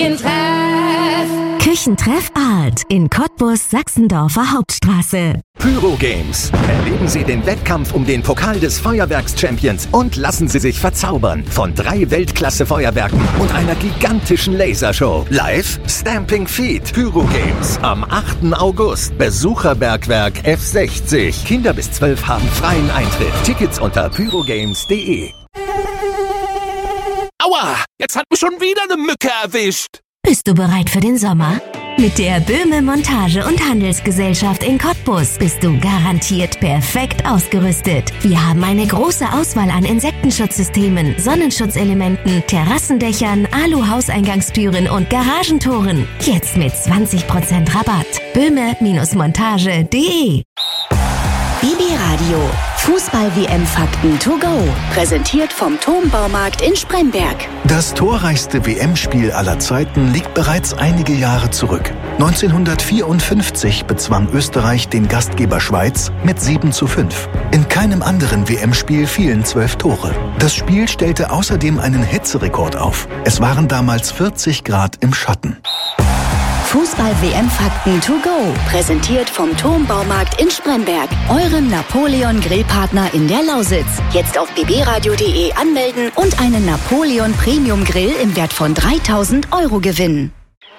Küchentreff Art in Cottbus, Sachsendorfer Hauptstraße. Pyro Games. Erleben Sie den Wettkampf um den Pokal des Feuerwerks-Champions und lassen Sie sich verzaubern von 3 Weltklasse-Feuerwerken und einer gigantischen Lasershow. Live Stamping Feet Pyro Games am 8. August. Besucherbergwerk F60. Kinder bis 12 haben freien Eintritt. Tickets unter pyrogames.de. Aua, jetzt hat mich schon wieder eine Mücke erwischt. Bist du bereit für den Sommer? Mit der Böhme Montage- und Handelsgesellschaft in Cottbus bist du garantiert perfekt ausgerüstet. Wir haben eine große Auswahl an Insektenschutzsystemen, Sonnenschutzelementen, Terrassendächern, Alu-Hauseingangstüren und Garagentoren. Jetzt mit 20% Rabatt. Böhme-montage.de. BB Radio. Fußball-WM-Fakten to go. Präsentiert vom Turmbaumarkt in Spremberg. Das torreichste WM-Spiel aller Zeiten liegt bereits einige Jahre zurück. 1954 bezwang Österreich den Gastgeber Schweiz mit 7:5. In keinem anderen WM-Spiel fielen 12 Tore. Das Spiel stellte außerdem einen Hitzerekord auf. Es waren damals 40 Grad im Schatten. Fußball-WM-Fakten to go. Präsentiert vom Turmbaumarkt in Spremberg. Eurem Napoleon-Grillpartner in der Lausitz. Jetzt auf bbradio.de anmelden und einen Napoleon Premium Grill im Wert von 3.000 € gewinnen.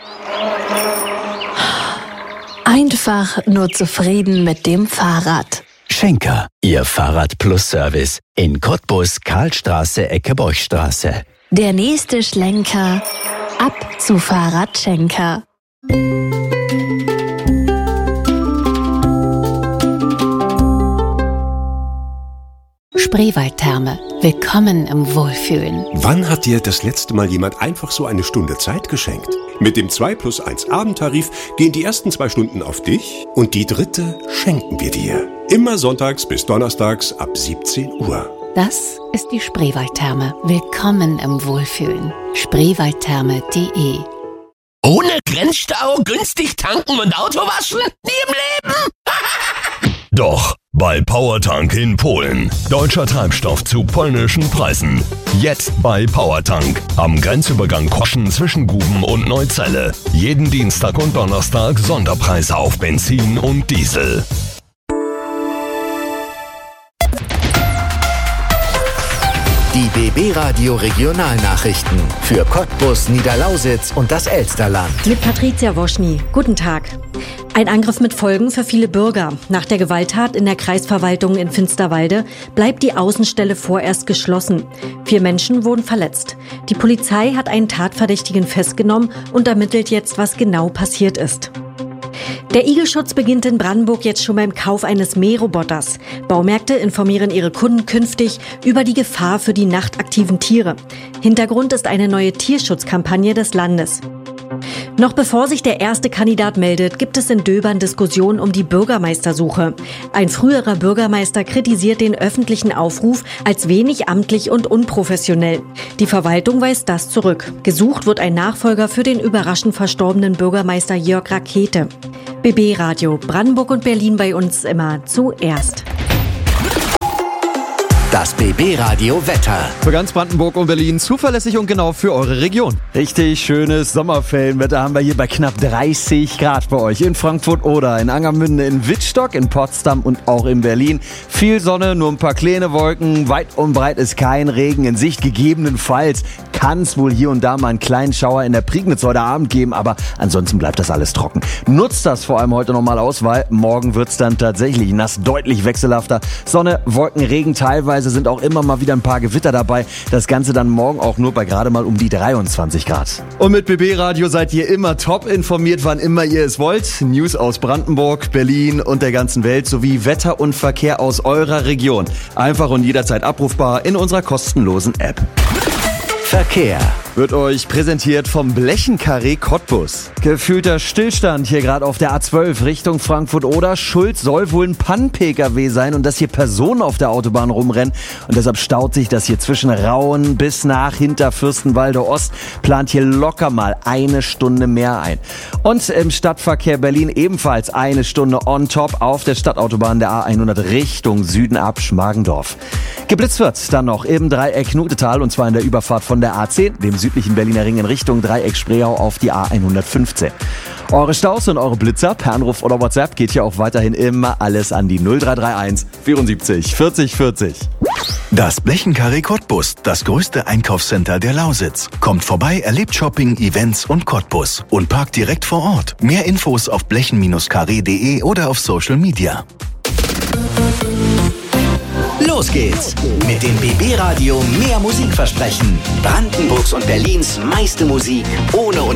Einfach nur zufrieden mit dem Fahrrad. Schenker, Ihr Fahrrad-Plus-Service in Cottbus, Karlstraße, Ecke Borchstraße. Der nächste Schlenker ab zu Fahrradschenker. Spreewaldtherme. Willkommen im Wohlfühlen. Wann hat dir das letzte Mal jemand einfach so eine Stunde Zeit geschenkt? Mit dem 2+1 Abendtarif gehen die ersten 2 Stunden auf dich und die 3. schenken wir dir. Immer sonntags bis donnerstags ab 17 Uhr. Das ist die Spreewaldtherme. Willkommen im Wohlfühlen. Spreewaldtherme.de. Ohne Grenzstau, günstig tanken und Auto waschen? Nie im Leben! Doch, bei PowerTank in Polen. Deutscher Treibstoff zu polnischen Preisen. Jetzt bei PowerTank. Am Grenzübergang Koschen zwischen Guben und Neuzelle. Jeden Dienstag und Donnerstag Sonderpreise auf Benzin und Diesel. Die BB Radio Regionalnachrichten für Cottbus, Niederlausitz und das Elsterland. Mit Patricia Woschny. Guten Tag. Ein Angriff mit Folgen für viele Bürger. Nach der Gewalttat in der Kreisverwaltung in Finsterwalde bleibt die Außenstelle vorerst geschlossen. 4 Menschen wurden verletzt. Die Polizei hat einen Tatverdächtigen festgenommen und ermittelt jetzt, was genau passiert ist. Der Igelschutz beginnt in Brandenburg jetzt schon beim Kauf eines Mähroboters. Baumärkte informieren ihre Kunden künftig über die Gefahr für die nachtaktiven Tiere. Hintergrund ist eine neue Tierschutzkampagne des Landes. Noch bevor sich der erste Kandidat meldet, gibt es in Döbern Diskussionen um die Bürgermeistersuche. Ein früherer Bürgermeister kritisiert den öffentlichen Aufruf als wenig amtlich und unprofessionell. Die Verwaltung weist das zurück. Gesucht wird ein Nachfolger für den überraschend verstorbenen Bürgermeister Jörg Rakete. BB Radio, Brandenburg und Berlin bei uns immer zuerst. Das BB Radio Wetter. Für ganz Brandenburg und Berlin zuverlässig und genau für eure Region. Richtig schönes Sommerferienwetter haben wir hier bei knapp 30 Grad bei euch. In Frankfurt oder in Angermünde, in Wittstock, in Potsdam und auch in Berlin. Viel Sonne, nur ein paar kleine Wolken. Weit und breit ist kein Regen in Sicht. Gegebenenfalls kann es wohl hier und da mal einen kleinen Schauer in der Prignitz heute Abend geben, aber ansonsten bleibt das alles trocken. Nutzt das vor allem heute nochmal aus, weil morgen wird's dann tatsächlich nass, deutlich wechselhafter. Sonne, Wolken, Regen teilweise. Sind auch immer mal wieder ein paar Gewitter dabei. Das Ganze dann morgen auch nur bei gerade mal um die 23 Grad. Und mit BB Radio seid ihr immer top informiert, wann immer ihr es wollt. News aus Brandenburg, Berlin und der ganzen Welt sowie Wetter und Verkehr aus eurer Region. Einfach und jederzeit abrufbar in unserer kostenlosen App. Verkehr wird euch präsentiert vom Blechenkarree Cottbus. Gefühlter Stillstand hier gerade auf der A12 Richtung Frankfurt-Oder. Schuld soll wohl ein Pann-PKW sein und dass hier Personen auf der Autobahn rumrennen. Und deshalb staut sich das hier zwischen Rauen bis nach Hinterfürstenwalde Ost. Plant hier locker mal 1 Stunde mehr ein. Und im Stadtverkehr Berlin ebenfalls 1 Stunde on top auf der Stadtautobahn der A100 Richtung Süden ab Schmargendorf. Geblitzt wird dann noch im Dreieck Knutetal und zwar in der Überfahrt von der A10, dem südlichen Berliner Ring in Richtung Dreieck Spreehau auf die A115. Eure Staus und eure Blitzer per Anruf oder WhatsApp geht hier auch weiterhin immer alles an die 0331 74 40 40. Das Blechenkarree Cottbus, das größte Einkaufscenter der Lausitz. Kommt vorbei, erlebt Shopping, Events und Cottbus und parkt direkt vor Ort. Mehr Infos auf blechen-karree.de oder auf Social Media. Los geht's mit dem BB Radio Mehr Musik versprechen. Brandenburgs und Berlins meiste Musik ohne